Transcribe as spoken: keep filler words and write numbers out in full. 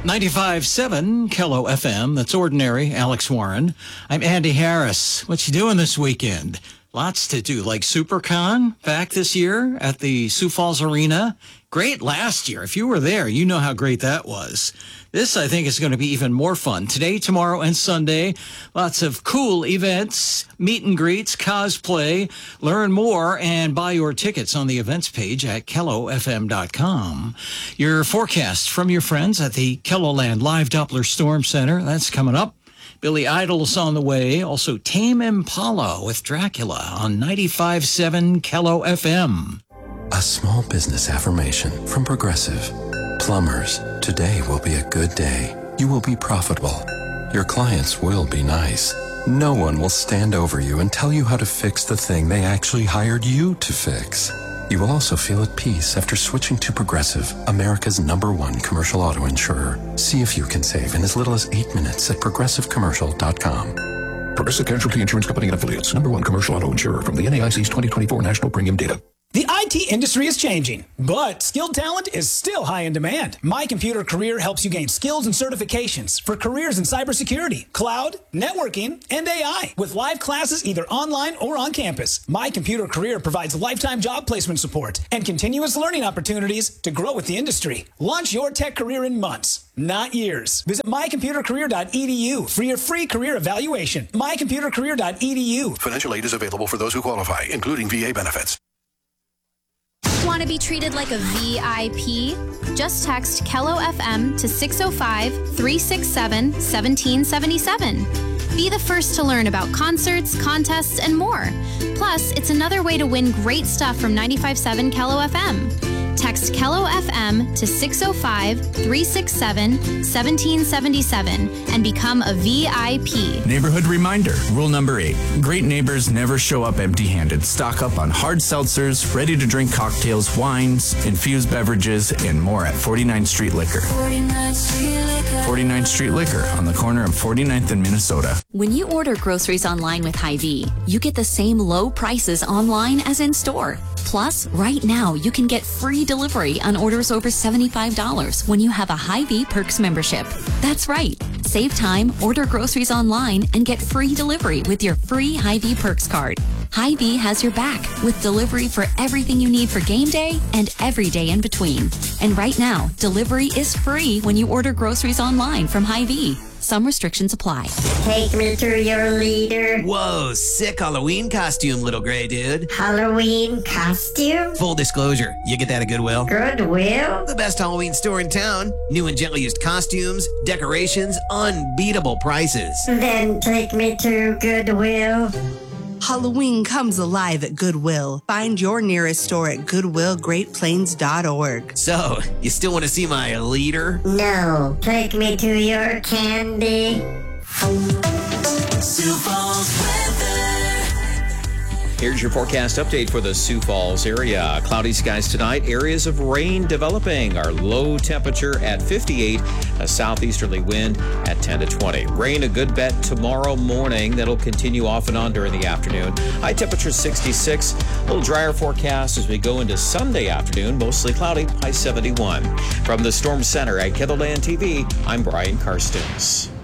ninety-five point seven K E L O F M. That's Ordinary. Alex Warren. I'm Andy Harris. What you doing this weekend? Lots to do, like SuperCon back this year at the Sioux Falls Arena. Great last year. If you were there, you know how great that was. This, I think, is going to be even more fun. Today, tomorrow, and Sunday, lots of cool events, meet and greets, cosplay. Learn more and buy your tickets on the events page at K E L O F M dot com. Your forecast from your friends at the KELOLAND Live Doppler Storm Center. That's coming up. Billy Idol's on the way. Also, Tame Impala with Dracula on ninety-five point seven K E L O F M. A small business affirmation from Progressive. Plumbers, today will be a good day. You will be profitable. Your clients will be nice. No one will stand over you and tell you how to fix the thing they actually hired you to fix. You will also feel at peace after switching to Progressive, America's number one commercial auto insurer. See if you can save in as little as eight minutes at progressive commercial dot com. Progressive Casualty Insurance Company and Affiliates, number one commercial auto insurer from the N A I C's twenty twenty-four National Premium Data. The I T industry is changing, but skilled talent is still high in demand. My Computer Career helps you gain skills and certifications for careers in cybersecurity, cloud, networking, and A I with live classes either online or on campus. My Computer Career provides lifetime job placement support and continuous learning opportunities to grow with the industry. Launch your tech career in months, not years. Visit my computer career dot e d u for your free career evaluation. my computer career dot e d u. Financial aid is available for those who qualify, including V A benefits. Want to be treated like a V I P? Just text K E L O F M to six oh five, three six seven, one seven seven seven. Be the first to learn about concerts, contests, and more. Plus, it's another way to win great stuff from ninety-five point seven K E L O F M. Text K E L O F M to six oh five, three six seven, one seven seven seven and become a V I P. Neighborhood reminder, rule number eight. Great neighbors never show up empty-handed. Stock up on hard seltzers, ready-to-drink cocktails, wines, infused beverages, and more at forty-ninth Street Liquor. forty-ninth Street Liquor. forty-ninth Street Liquor on the corner of forty-ninth and Minnesota. When you order groceries online with Hy-Vee, you get the same low prices online as in-store. Plus, right now, you can get free delivery on orders over seventy-five dollars when you have a Hy-Vee Perks membership. That's right. Save time, order groceries online, and get free delivery with your free Hy-Vee Perks card. Hy-Vee has your back with delivery for everything you need for game day and every day in between. And right now, delivery is free when you order groceries online from Hy-Vee. Some restrictions apply. Take me to your leader. Whoa, sick Halloween costume, little gray dude. Halloween costume? Full disclosure, you get that at Goodwill. Goodwill? The best Halloween store in town. New and gently used costumes, decorations, unbeatable prices. Then take me to Goodwill. Halloween comes alive at Goodwill. Find your nearest store at goodwill great plains dot org. So, you still want to see my leader? No. Take me to your candy. Sioux Falls weather. Here's your forecast update for the Sioux Falls area. Cloudy skies tonight. Areas of rain developing. Our low temperature at fifty-eight. A southeasterly wind at ten to twenty. Rain a good bet tomorrow morning. That'll continue off and on during the afternoon. High temperature sixty-six. A little drier forecast as we go into Sunday afternoon. Mostly cloudy. High seventy-one. From the Storm Center at KELOLAND T V, I'm Brian Karstens.